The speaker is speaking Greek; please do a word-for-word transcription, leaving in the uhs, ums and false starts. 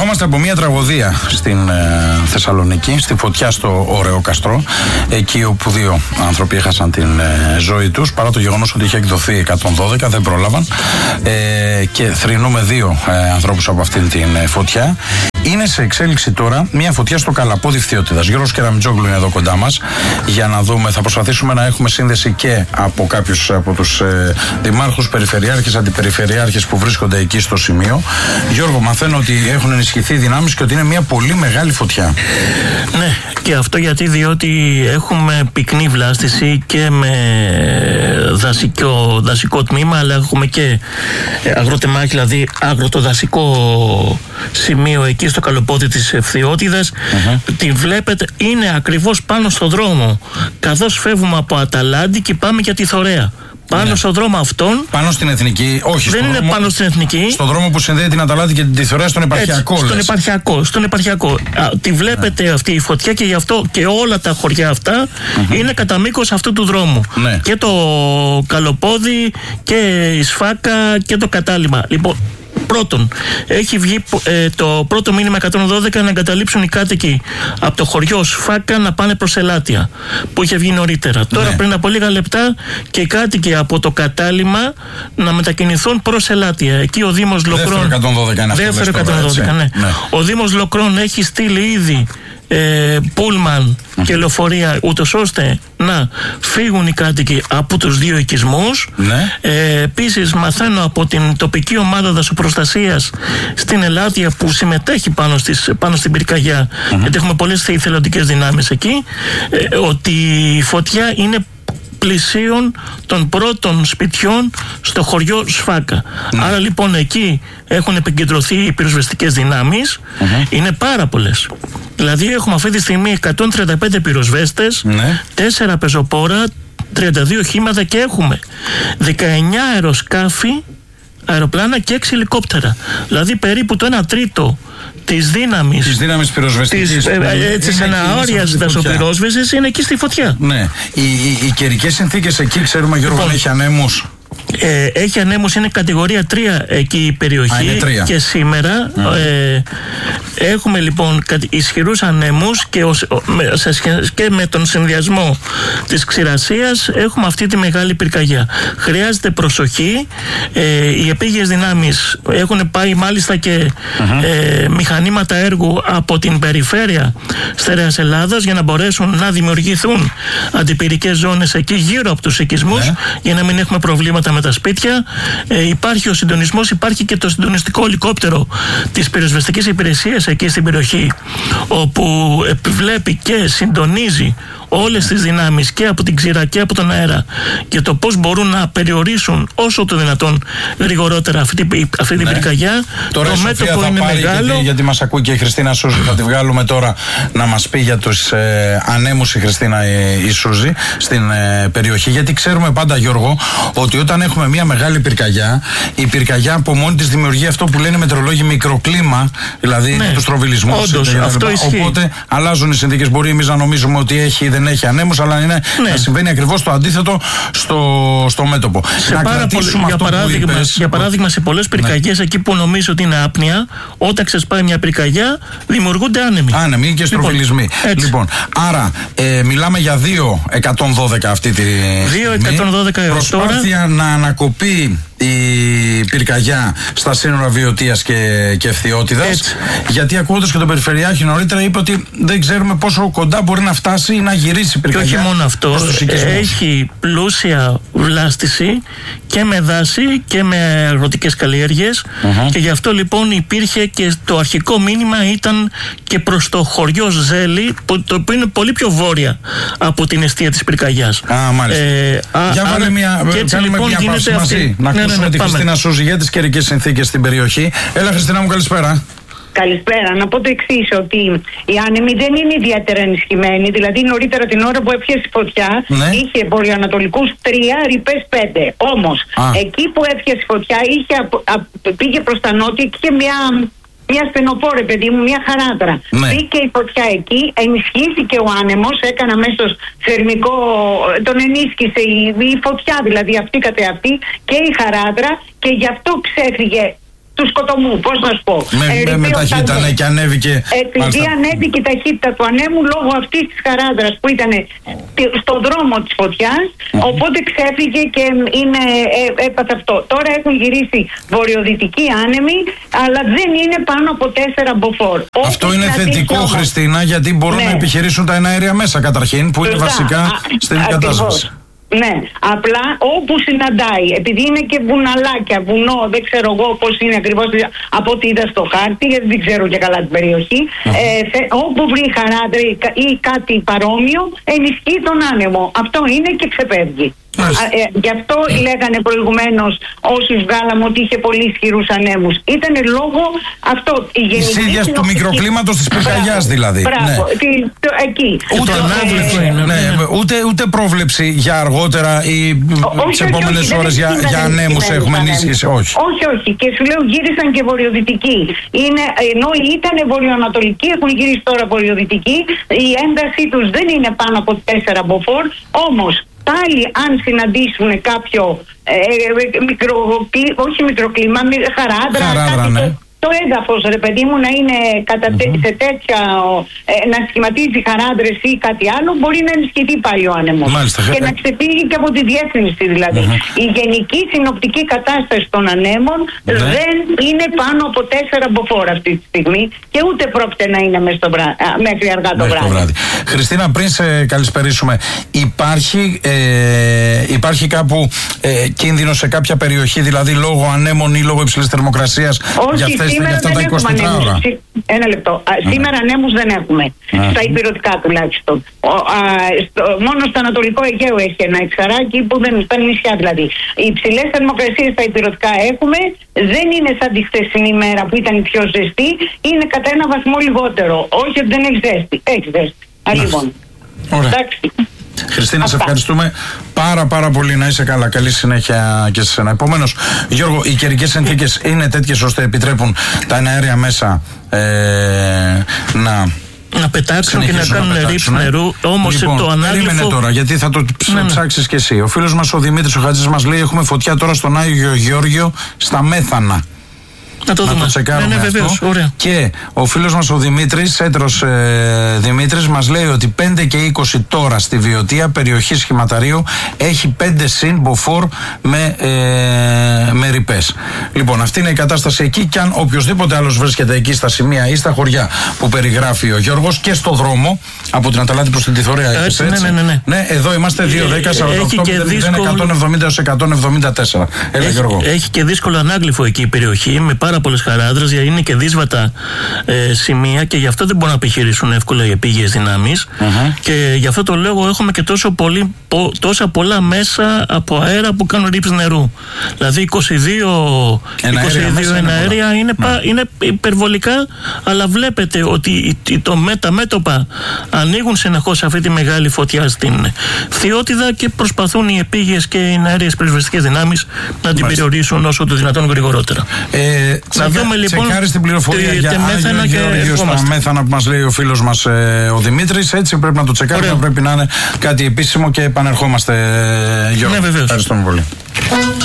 ερχόμαστε από μια τραγωδία στην ε, Θεσσαλονίκη, στη φωτιά στο Ωραίο Καστρό, εκεί όπου δύο άνθρωποι έχασαν την ε, ζωή τους, παρά το γεγονός ότι είχε εκδοθεί εκατόν δώδεκα, δεν πρόλαβαν, ε, και θρηνούμε δύο ε, ανθρώπους από αυτήν την ε, φωτιά. Είναι σε εξέλιξη τώρα μια φωτιά στο Καλαπόδι Φθιώτιδας. Γιώργος Κεραμιτζόγλου είναι εδώ κοντά μας για να δούμε. Θα προσπαθήσουμε να έχουμε σύνδεση και από κάποιους από τους ε, δημάρχους, περιφερειάρχες, αντιπεριφερειάρχες που βρίσκονται εκεί στο σημείο. Γιώργο, μαθαίνω ότι έχουν ενισχυθεί οι δυνάμεις και ότι είναι μια πολύ μεγάλη φωτιά. Ναι, και αυτό γιατί διότι έχουμε πυκνή βλάστηση και με δασικό, δασικό τμήμα, αλλά έχουμε και αγροτεμάχη, δηλαδή αγροτοδασικό σημείο εκεί στο Καλοπόδι της Φθιώτιδας. Uh-huh. Τη βλέπετε, είναι ακριβώς πάνω στο δρόμο, καθώς φεύγουμε από Αταλάντη και πάμε για τη Θωρέα. Πάνω ναι. στον δρόμο αυτόν. Πάνω στην Εθνική, όχι. Δεν είναι δρόμο, πάνω στην Εθνική. Στον δρόμο που συνδέει την Αταλάντη και την Θωρέα, στον επαρχιακό. Έτσι, στον επαρχιακό. Στον επαρχιακό. Α, τη βλέπετε ναι. αυτή η φωτιά και γι' αυτό και όλα τα χωριά αυτά mm-hmm. είναι κατά μήκος αυτού του δρόμου. Ναι. Και το Καλοπόδι και η Σφάκα και το κατάλημα. Λοιπόν, πρώτον, έχει βγει ε, το πρώτο μήνυμα εκατόν δώδεκα να εγκαταλείψουν οι κάτοικοι από το χωριό Σφάκα να πάνε προς Ελάτια, που είχε βγει νωρίτερα. Ναι. Τώρα πριν από λίγα λεπτά και οι κάτοικοι από το κατάλημα να μετακινηθούν προς Ελάτια. Εκεί ο Δήμος Λοκρών. Δεύτερο εκατόν δώδεκα είναι αυτό. Δεύτερο εκατόν δώδεκα, ναι. ναι. Ο Δήμος Λοκρών έχει στείλει ήδη Ε, πούλμαν mm. και λεωφορεία, ούτως ώστε να φύγουν οι κάτοικοι από τους δύο οικισμούς. Ναι. Ε, επίσης μαθαίνω από την τοπική ομάδα δασοπροστασίας στην Ελάτια που συμμετέχει πάνω, στις, πάνω στην πυρκαγιά, mm-hmm. γιατί έχουμε πολλές εθελοντικές δυνάμεις εκεί, ε, ότι η φωτιά είναι πλησίων των πρώτων σπιτιών στο χωριό Σφάκα. Mm. Άρα λοιπόν εκεί έχουν επικεντρωθεί οι πυροσβεστικές δυνάμεις. Mm-hmm. Είναι πάρα πολλές. Δηλαδή έχουμε αυτή τη στιγμή εκατόν τριάντα πέντε πυροσβέστες, mm. τέσσερα πεζοπόρα, τριάντα δύο οχήματα και έχουμε δεκαεννιά αεροσκάφη, αεροπλάνα και έξι ελικόπτερα. Δηλαδή περίπου το ένα τρίτο της δύναμης, της δύναμης πυροσβεστικής, της, ε, έτσι, σε ένα όριας δασοπυρόσβεσης είναι εκεί στη φωτιά. Ναι. Οι, οι, οι καιρικές συνθήκες εκεί, ξέρουμε Γιώργο, λοιπόν, έχει ανέμους. Ε, έχει ανέμους, είναι κατηγορία τρία εκεί η περιοχή. Α, και σήμερα mm. ε, έχουμε λοιπόν ισχυρούς ανέμους και, ως, με, σε, και με τον συνδυασμό της ξηρασίας έχουμε αυτή τη μεγάλη πυρκαγιά. Χρειάζεται προσοχή. ε, οι επίγειες δυνάμεις έχουν πάει μάλιστα και mm-hmm. ε, μηχανήματα έργου από την περιφέρεια Στερεάς Ελλάδας για να μπορέσουν να δημιουργηθούν αντιπυρικές ζώνες εκεί γύρω από τους οικισμούς, yeah. για να μην έχουμε προβλήματα με τα σπίτια. Ε, υπάρχει ο συντονισμός, υπάρχει και το συντονιστικό ελικόπτερο της πυροσβεστικής υπηρεσίας εκεί στην περιοχή, όπου επιβλέπει και συντονίζει όλες τις δυνάμεις και από την ξηρά και από τον αέρα για το πώς μπορούν να περιορίσουν όσο το δυνατόν γρηγορότερα αυτή, αυτή την ναι. πυρκαγιά. Τώρα το η μέτωπο είναι πάρει μεγάλο. Γιατί, γιατί μας ακούει και η Χριστίνα Σούζη, θα τη βγάλουμε τώρα να μας πει για τους ε, ανέμους η Χριστίνα ε, η Σούζη στην ε, περιοχή. Γιατί ξέρουμε πάντα, Γιώργο, ότι όταν έχουμε μια μεγάλη πυρκαγιά, η πυρκαγιά από μόνη της δημιουργεί αυτό που λένε οι μετεωρολόγοι μικροκλίμα, δηλαδή ναι. τους τροβιλισμούς. Όντως, ε, αυτό ισχύει. Οπότε αλλάζουν οι συνθήκες. Μπορεί εμείς να νομίζουμε ότι έχει, δεν έχει ανέμους, αλλά είναι, ναι. να συμβαίνει ακριβώς το αντίθετο στο, στο μέτωπο. Σε να πάρα πολύ, για, παράδειγμα, είπες, για παράδειγμα, σε πολλές πυρκαγιές, ναι. εκεί που νομίζω ότι είναι άπνοια, όταν ξεσπάει μια πυρκαγιά, δημιουργούνται άνεμοι. Άνεμοι και στροφιλισμοί. Λοιπόν, λοιπόν, άρα ε, μιλάμε για δύο εκατόν δώδεκα αυτή τη δύο εκατόν δώδεκα έως τώρα. Προσπάθεια να ανακοπεί η πυρκαγιά στα σύνορα Βιωτίας και, και Φθιώτιδας. Γιατί ακούγοντας και τον Περιφερειάρχη νωρίτερα είπε ότι δεν ξέρουμε πόσο κοντά μπορεί να φτάσει ή να γυρίσει η πυρκαγιά. Και όχι μόνο αυτό, έχει πλούσια βλάστηση και με δάση και με αγροτικές καλλιέργειες, uh-huh. και γι' αυτό λοιπόν υπήρχε και το αρχικό μήνυμα ήταν και προς το χωριό Ζέλη, που, το οποίο είναι πολύ πιο βόρεια από την εστία της πυρκαγιάς. Α, μάλιστα. Ε, α, Για βάλε μια, λοιπόν, μια παύση μαζί, αυτή. να ναι, ακούσουμε ναι, ναι, τη πάμε. Χριστίνα Σούζη για τις καιρικές συνθήκες στην περιοχή. Έλα Χριστίνα μου, καλησπέρα. Καλησπέρα. Να πω το εξής, ότι οι άνεμοι δεν είναι ιδιαίτερα ενισχυμένοι. Δηλαδή, νωρίτερα την ώρα που έπιασε η φωτιά, ναι. είχε βορειοανατολικούς τρία, ρηπές πέντε. Όμως, εκεί που έπιασε η φωτιά, είχε, απο, α, πήγε προς τα νότια και είχε μια, μια στενοπόρε, παιδί μου, μια χαράτρα. Ναι. Μπήκε η φωτιά εκεί, ενισχύθηκε ο άνεμος, έκανε αμέσως θερμικό, τον ενίσχυσε η, η φωτιά, δηλαδή αυτή καθεαυτή και η χαράτρα, και γι' αυτό ξέφυγε του σκοτωμού. Πώς να σου πω. Με, ε, με ταχύτητα, ναι, και ανέβηκε. Επειδή ανέβηκε η ταχύτητα του ανέμου λόγω αυτής της χαράδρας που ήταν στον δρόμο της φωτιάς, mm-hmm. οπότε ξέφυγε και είναι, ε, έπαθε αυτό. Τώρα έχουν γυρίσει βορειοδυτικοί άνεμοι, αλλά δεν είναι πάνω από τέσσερα μποφόρ. Αυτό είναι θετικό, όμως, Χριστίνα, γιατί μπορούν ναι. να επιχειρήσουν τα εναέρια μέσα καταρχήν, που είναι βασικά στην κατάσταση. Ναι, απλά όπου συναντάει, επειδή είναι και βουναλάκια, βουνό, δεν ξέρω εγώ πώς είναι ακριβώς από ό,τι είδα στο χάρτη, γιατί δεν ξέρω και καλά την περιοχή, mm-hmm. ε, θε, όπου βρει χαράδρα ή κάτι παρόμοιο, ενισχύει τον άνεμο. Αυτό είναι και ξεπέφυγει. Α, ε, γι' αυτό λέγανε προηγουμένως όσοι βγάλαμε ότι είχε πολύ ισχυρούς ανέμους. Ήτανε λόγω αυτό. Η ίδια του μικροκλίματος της πυρκαγιάς δηλαδή. Μπράβο, ναι. τη, το, εκεί. Ούτε, ε, ε, ναι, ναι, ούτε, ούτε πρόβλεψη για αργότερα ή τις επόμενες ώρες για, για ανέμους έχουμε ενίσχυση. Όχι. όχι, όχι. Και σου λέω γύρισαν και βορειοδυτικοί. Είναι, ενώ ήταν βορειοανατολικοί, έχουν γυρίσει τώρα βορειοδυτικοί. Η έντασή τους δεν είναι πάνω από τέσσερα μποφόρ, όμως πάλι αν συναντήσουν κάποιο ε, μικρο, όχι μικροκλίμα, χαράδρα, χαράδρα κάτι, ναι. το, το έδαφος, ρε παιδί μου, να είναι κατα, mm-hmm. σε τέτοια, ε, να σχηματίζει χαράδρες ή κάτι άλλο, μπορεί να ενισχυθεί πάλι ο άνεμος. Μάλιστα, και να ξεφύγει και από τη διεύθυνση δηλαδή. Mm-hmm. Η γενική συνοπτική κατάσταση των ανέμων mm-hmm. δεν είναι πάνω από τέσσερα μποφόρ αυτή τη στιγμή και ούτε πρόκειται να είναι μέχρι, βρά, μέχρι αργά το βράδυ. βράδυ. Χριστίνα, πριν σε καλησπερίσουμε, υπάρχει, ε, υπάρχει κάπου ε, κίνδυνο σε κάποια περιοχή, δηλαδή λόγω ανέμων ή λόγω υψηλής θερμοκρασίας για αυτές σήμερα αυτά δεν τα είκοσι τέσσερα ώρα? Ένα λεπτό. Α, σήμερα ανέμους δεν έχουμε. Α, στα υπηρετικά τουλάχιστον. Ο, α, στο, μόνο στο Ανατολικό Αιγαίο έχει ένα εξαράκι που δεν στα νησιά δηλαδή. Οι υψηλές θερμοκρασίες στα υπηρετικά έχουμε. Δεν είναι σαν τη χθεσινή μέρα που ήταν πιο ζεστή. Είναι κατά ένα βαθμό λιγότερο. Όχι ότι δεν έχει ζέστη. Έχει ζέστη. Λοιπόν. Εντάξει. Χριστίνα, σε ευχαριστούμε πάρα πάρα πολύ. Να είσαι καλά. Καλή συνέχεια και σε σένα. Επομένως, Γιώργο, οι καιρικές συνθήκες είναι τέτοιες ώστε επιτρέπουν τα εναέρια μέσα ε, να... να πετάξουν και να κάνουν ρήψη νερού. Όμως λοιπόν, το ανάγλυφο. Περίμενε τώρα, γιατί θα το ψ, ναι, ναι. ψάξεις κι εσύ. Ο φίλος μας ο Δημήτρης ο Χατζής μας λέει: έχουμε φωτιά τώρα στον Άγιο Γεώργιο στα Μέθανα. Να το, να το τσεκάρουμε ναι, ναι, βεβαίως, αυτό. Ωραία. Και ο φίλος μας ο Δημήτρης, έτρος ε, Δημήτρης, μας λέει ότι πέντε και είκοσι τώρα στη Βιωτία, περιοχή Σχηματαρίου, έχει πέντε συν μποφόρ με, ε, με ρηπές. Λοιπόν, αυτή είναι η κατάσταση εκεί. Και αν οποιοδήποτε άλλος βρίσκεται εκεί στα σημεία ή στα χωριά που περιγράφει ο Γιώργος και στο δρόμο από την Αταλάτη προς την Τιθωρέα, έτσι, ναι, ναι, ναι, ναι. ναι, εδώ είμαστε δύο δέκα σαράντα οκτώ εκατόν εβδομήντα έως εκατόν εβδομήντα τέσσερα. Έλα, έχει, Γιώργο. Έχει και δύσκολο ανάγλυφο εκεί η περιοχή με πάρα πολλές χαράδρες, γιατί είναι και δύσβατα ε, σημεία και γι' αυτό δεν μπορούν να επιχειρήσουν εύκολα οι επίγειες δυνάμεις. Uh-huh. Και γι' αυτό το λόγο έχουμε και τόσο πολύ, πο, τόσα πολλά μέσα από αέρα που κάνουν ρήψη νερού. Δηλαδή είκοσι δύο εναέρια είναι, είναι, είναι υπερβολικά, αλλά βλέπετε ότι το, τα μέτωπα ανοίγουν συνεχώς αυτή τη μεγάλη φωτιά στην Φθιώτιδα και προσπαθούν οι επίγειες και οι εναέριες πυροσβεστικές δυνάμεις να την περιορίσουν όσο το δυνατόν γρηγορότερα. Ε, να δούμε λοιπόν. Τσεκάρεις την πληροφορία τε, για τε Άγιο Γεώργιο στα Μέθανα που μας λέει ο φίλος μας ε, ο Δημήτρης. Έτσι πρέπει να το τσεκάρουμε. Πρέπει να είναι κάτι επίσημο και επανερχόμαστε, Γιώργο. Ναι, βεβαίως. Ευχαριστούμε πολύ.